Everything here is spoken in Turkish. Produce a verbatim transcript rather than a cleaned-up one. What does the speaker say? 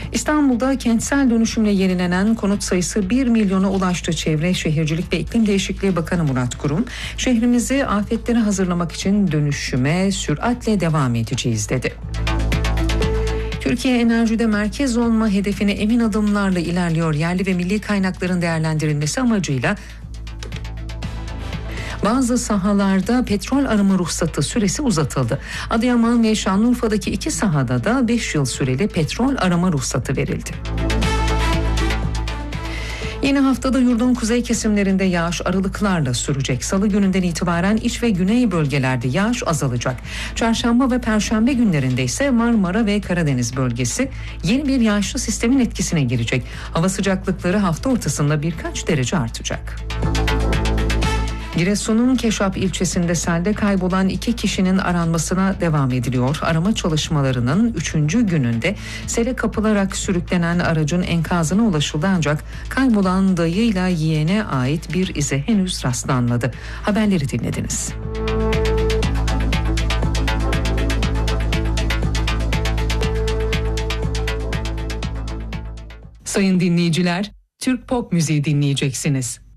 İstanbul'da kentsel dönüşümle yenilenen konut sayısı bir milyona ulaştı. Çevre, Şehircilik ve İklim Değişikliği Bakanı Murat Kurum, şehrimizi afetlere hazırlamak için dönüşüme süratle devam edeceğiz dedi. Türkiye enerjide merkez olma hedefine emin adımlarla ilerliyor. Yerli ve milli kaynakların değerlendirilmesi amacıyla bazı sahalarda petrol arama ruhsatı süresi uzatıldı. Adıyaman ve Şanlıurfa'daki iki sahada da beş yıl süreli petrol arama ruhsatı verildi. Yeni haftada yurdun kuzey kesimlerinde yağış aralıklarla sürecek. Salı gününden itibaren iç ve güney bölgelerde yağış azalacak. Çarşamba ve perşembe günlerinde ise Marmara ve Karadeniz bölgesi yeni bir yağışlı sistemin etkisine girecek. Hava sıcaklıkları hafta ortasında birkaç derece artacak. Giresun'un Keşap ilçesinde selde kaybolan iki kişinin aranmasına devam ediliyor. Arama çalışmalarının üçüncü gününde sele kapılarak sürüklenen aracın enkazına ulaşıldı ancak kaybolan dayıyla yeğene ait bir ize henüz rastlanmadı. Haberleri dinlediniz. Sayın dinleyiciler, Türk pop müziği dinleyeceksiniz.